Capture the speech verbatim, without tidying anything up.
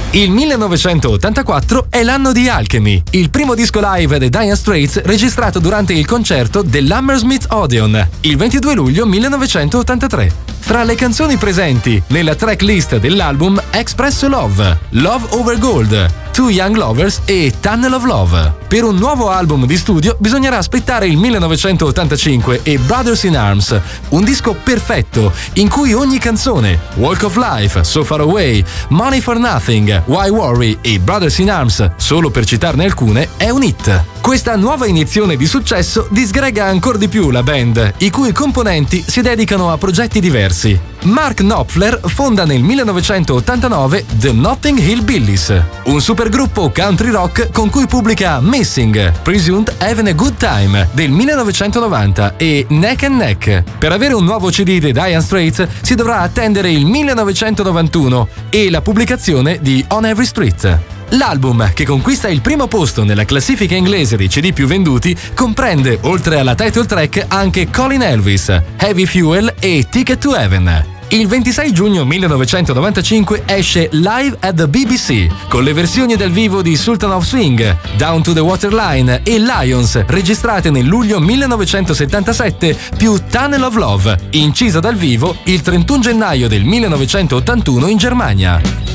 Il millenovecentottantaquattro è l'anno di Alchemy, il primo disco live dei Dire Straits registrato durante il concerto dell'Hammersmith Odeon, il ventidue luglio millenovecentottantatré. Fra le canzoni presenti nella tracklist dell'album Express Love, Love Over Gold, Two Young Lovers e Tunnel of Love. Per un nuovo album di studio bisognerà aspettare il millenovecentottantacinque e Brothers in Arms, un disco perfetto in cui ogni canzone, Walk of Life, So Far Away, Money for Nothing, Why Worry e Brothers in Arms, solo per citarne alcune, è un hit. Questa nuova iniezione di successo disgrega ancora di più la band, i cui componenti si dedicano a progetti diversi. Mark Knopfler fonda nel millenovecentottantanove The Notting Hill Billies, un supergruppo country rock con cui pubblica Missing, Presumed Having a Good Time del millenovecentonovanta e Neck and Neck. Per avere un nuovo C D dei Dire Straits si dovrà attendere il millenovecentonovantuno e la pubblicazione di On Every Street. L'album, che conquista il primo posto nella classifica inglese dei C D più venduti, comprende, oltre alla title track, anche Colin Elvis, Heavy Fuel e Ticket to Heaven. Il ventisei giugno millenovecentonovantacinque esce Live at the B B C, con le versioni dal vivo di Sultan of Swing, Down to the Waterline e Lions, registrate nel luglio millenovecentosettantasette, più Tunnel of Love, incisa dal vivo il trentuno gennaio del millenovecentottantuno in Germania.